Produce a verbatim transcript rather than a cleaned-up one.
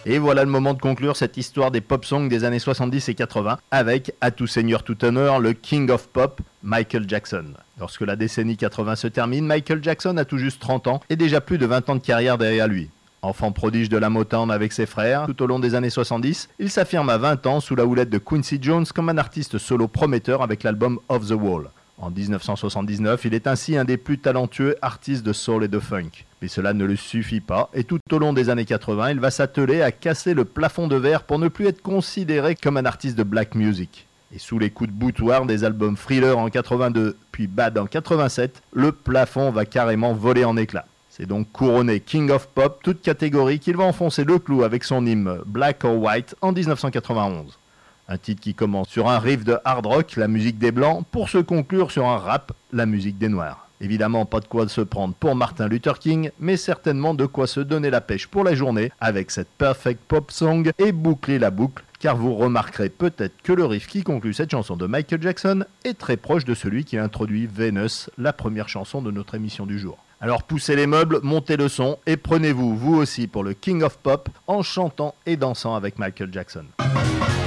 Et voilà le moment de conclure cette histoire des pop songs des années soixante-dix et quatre-vingts avec, à tout seigneur tout honneur, le King of Pop, Michael Jackson. Lorsque la décennie quatre-vingts se termine, Michael Jackson a tout juste trente ans et déjà plus de vingt ans de carrière derrière lui. Enfant prodige de la Motown avec ses frères, tout au long des années soixante-dix, il s'affirme à vingt ans sous la houlette de Quincy Jones comme un artiste solo prometteur avec l'album Off the Wall. En dix-neuf cent soixante-dix-neuf, il est ainsi un des plus talentueux artistes de soul et de funk. Mais cela ne le suffit pas, et tout au long des années quatre-vingts, il va s'atteler à casser le plafond de verre pour ne plus être considéré comme un artiste de black music. Et sous les coups de boutoir des albums Thriller en quatre-vingt-deux, puis Bad en quatre-vingt-sept, le plafond va carrément voler en éclats. C'est donc couronné King of Pop, toute catégorie, qu'il va enfoncer le clou avec son hymne Black or White en dix-neuf cent quatre-vingt-onze. Un titre qui commence sur un riff de hard rock, la musique des Blancs, pour se conclure sur un rap, la musique des Noirs. Évidemment, pas de quoi se prendre pour Martin Luther King, mais certainement de quoi se donner la pêche pour la journée avec cette perfect pop song et boucler la boucle, car vous remarquerez peut-être que le riff qui conclut cette chanson de Michael Jackson est très proche de celui qui introduit Venus, la première chanson de notre émission du jour. Alors poussez les meubles, montez le son et prenez-vous, vous aussi, pour le King of Pop en chantant et dansant avec Michael Jackson.